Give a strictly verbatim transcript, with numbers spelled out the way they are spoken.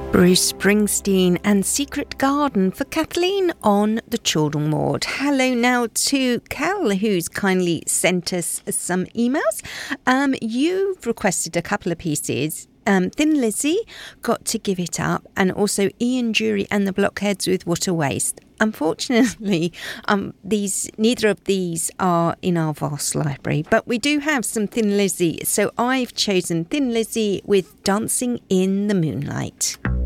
Bruce Springsteen and Secret Garden for Kathleen on the Children Ward. Hello now to Cal, who's kindly sent us some emails. Um, you've requested a couple of pieces. Um, Thin Lizzy, Got to Give It Up, and also Ian Dury and the Blockheads with What a Waste. Unfortunately, um, these neither of these are in our vast library, but we do have some Thin Lizzy, so I've chosen Thin Lizzy with Dancing in the Moonlight.